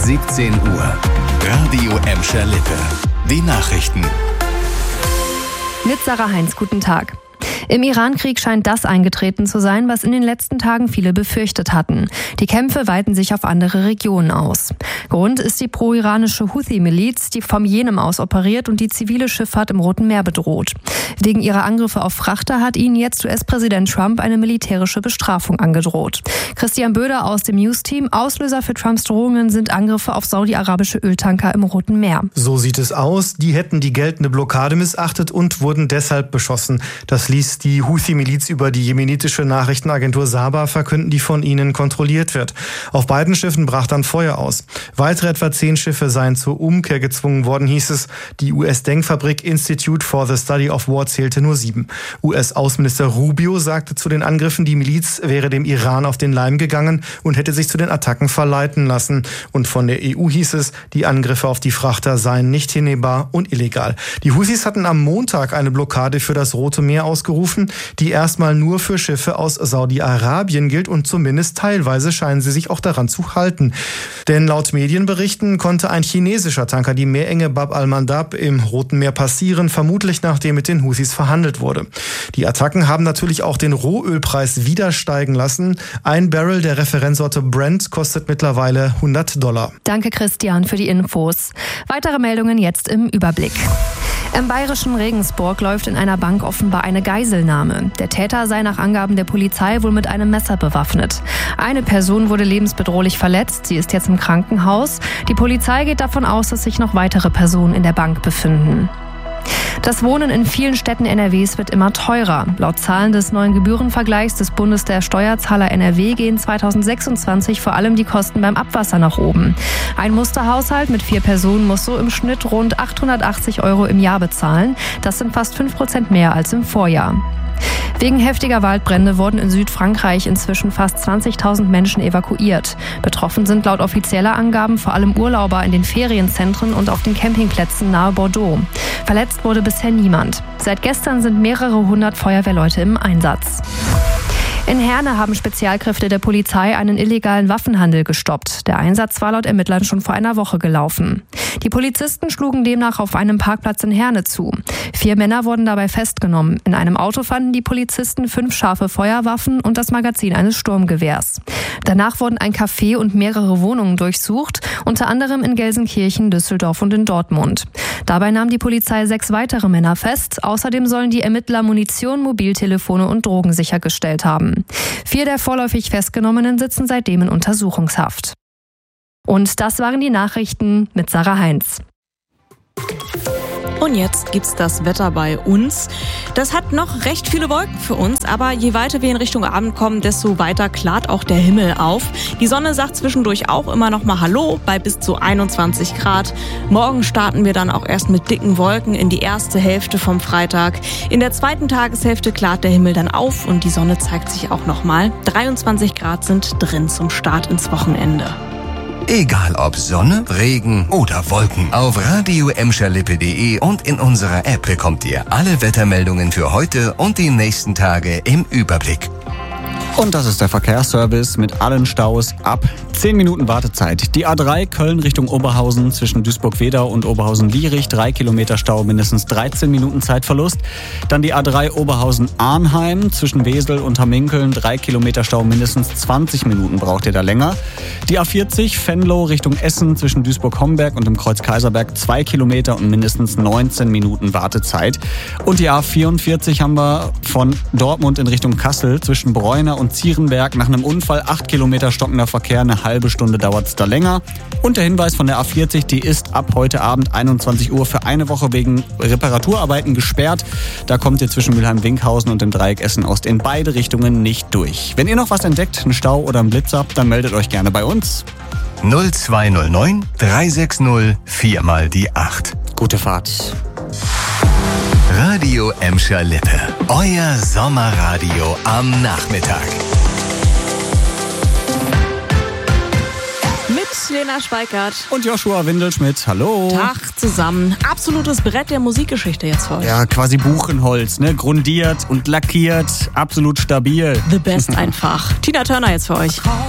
17 Uhr. Radio Emscher Lippe. Die Nachrichten. Mit Sarah Heinz, guten Tag. Im Iran-Krieg scheint das eingetreten zu sein, was in den letzten Tagen viele befürchtet hatten. Die Kämpfe weiten sich auf andere Regionen aus. Grund ist die pro-iranische Houthi-Miliz, die vom Jemen aus operiert und die zivile Schifffahrt im Roten Meer bedroht. Wegen ihrer Angriffe auf Frachter hat ihnen jetzt US-Präsident Trump eine militärische Bestrafung angedroht. Christian Böder aus dem News-Team: Auslöser für Trumps Drohungen sind Angriffe auf saudi-arabische Öltanker im Roten Meer. So sieht es aus. Die hätten die geltende Blockade missachtet und wurden deshalb beschossen. Das ließ die Houthi-Miliz über die jemenitische Nachrichtenagentur Saba verkünden, die von ihnen kontrolliert wird. Auf beiden Schiffen brach dann Feuer aus. Weitere etwa 10 Schiffe seien zur Umkehr gezwungen worden, hieß es. Die US-Denkfabrik Institute for the Study of War zählte nur 7. US-Außenminister Rubio sagte zu den Angriffen, die Miliz wäre dem Iran auf den Leim gegangen und hätte sich zu den Attacken verleiten lassen. Und von der EU hieß es, die Angriffe auf die Frachter seien nicht hinnehmbar und illegal. Die Houthis hatten am Montag eine Blockade für das Rote Meer ausgerufen, die erstmal nur für Schiffe aus Saudi-Arabien gilt, und zumindest teilweise scheinen sie sich auch daran zu halten. Denn laut Medienberichten konnte ein chinesischer Tanker die Meerenge Bab al-Mandab im Roten Meer passieren, vermutlich nachdem mit den Houthis verhandelt wurde. Die Attacken haben natürlich auch den Rohölpreis wieder steigen lassen. Ein Barrel der Referenzsorte Brent kostet mittlerweile $100. Danke, Christian, für die Infos. Weitere Meldungen jetzt im Überblick. Im bayerischen Regensburg läuft in einer Bank offenbar eine Geiselnahme. Der Täter sei nach Angaben der Polizei wohl mit einem Messer bewaffnet. Eine Person wurde lebensbedrohlich verletzt. Sie ist jetzt im Krankenhaus. Die Polizei geht davon aus, dass sich noch weitere Personen in der Bank befinden. Das Wohnen in vielen Städten NRWs wird immer teurer. Laut Zahlen des neuen Gebührenvergleichs des Bundes der Steuerzahler NRW gehen 2026 vor allem die Kosten beim Abwasser nach oben. Ein Musterhaushalt mit 4 Personen muss so im Schnitt rund 880 € im Jahr bezahlen. Das sind fast 5% mehr als im Vorjahr. Wegen heftiger Waldbrände wurden in Südfrankreich inzwischen fast 20.000 Menschen evakuiert. Betroffen sind laut offizieller Angaben vor allem Urlauber in den Ferienzentren und auf den Campingplätzen nahe Bordeaux. Verletzt wurde bisher niemand. Seit gestern sind mehrere hundert Feuerwehrleute im Einsatz. In Herne haben Spezialkräfte der Polizei einen illegalen Waffenhandel gestoppt. Der Einsatz war laut Ermittlern schon vor einer Woche gelaufen. Die Polizisten schlugen demnach auf einem Parkplatz in Herne zu. 4 Männer wurden dabei festgenommen. In einem Auto fanden die Polizisten 5 scharfe Feuerwaffen und das Magazin eines Sturmgewehrs. Danach wurden ein Café und mehrere Wohnungen durchsucht, unter anderem in Gelsenkirchen, Düsseldorf und in Dortmund. Dabei nahm die Polizei 6 weitere Männer fest. Außerdem sollen die Ermittler Munition, Mobiltelefone und Drogen sichergestellt haben. 4 der vorläufig Festgenommenen sitzen seitdem in Untersuchungshaft. Und das waren die Nachrichten mit Sarah Heinz. Und jetzt gibt's das Wetter bei uns. Das hat noch recht viele Wolken für uns, aber je weiter wir in Richtung Abend kommen, desto weiter klart auch der Himmel auf. Die Sonne sagt zwischendurch auch immer noch mal Hallo bei bis zu 21 Grad. Morgen starten wir dann auch erst mit dicken Wolken in die erste Hälfte vom Freitag. In der zweiten Tageshälfte klart der Himmel dann auf und die Sonne zeigt sich auch noch mal. 23 Grad sind drin zum Start ins Wochenende. Egal ob Sonne, Regen oder Wolken. Auf radioemscherlippe.de und in unserer App bekommt ihr alle Wettermeldungen für heute und die nächsten Tage im Überblick. Und das ist der Verkehrsservice mit allen Staus ab 10 Minuten Wartezeit. Die A3 Köln Richtung Oberhausen zwischen Duisburg-Wedau und Oberhausen-Lierich, 3 Kilometer Stau, mindestens 13 Minuten Zeitverlust. Dann die A3 Oberhausen-Arnheim zwischen Wesel und Hamminkeln, 3 Kilometer Stau, mindestens 20 Minuten braucht ihr da länger. Die A40 Venlo Richtung Essen zwischen Duisburg-Homberg und dem Kreuz Kaiserberg, 2 Kilometer und mindestens 19 Minuten Wartezeit. Und die A44 haben wir von Dortmund in Richtung Kassel zwischen Bräuner und Zierenberg. Nach einem Unfall 8 Kilometer stockender Verkehr, eine halbe Stunde dauert es da länger. Und der Hinweis von der A40, die ist ab heute Abend 21 Uhr für eine Woche wegen Reparaturarbeiten gesperrt. Da kommt ihr zwischen Mülheim-Winkhausen und dem Dreieck Essen-Ost in beide Richtungen nicht durch. Wenn ihr noch was entdeckt, einen Stau oder einen Blitz habt, dann meldet euch gerne bei uns. 0209 360 4 mal die 8. Gute Fahrt. Radio Emscher Lippe. Euer Sommerradio am Nachmittag. Mit Lena Schweikart und Joshua Windelschmidt. Hallo. Tag zusammen. Absolutes Brett der Musikgeschichte jetzt für euch. Ja, quasi Buchenholz, ne? Grundiert und lackiert. Absolut stabil. The best einfach. Tina Turner jetzt für euch.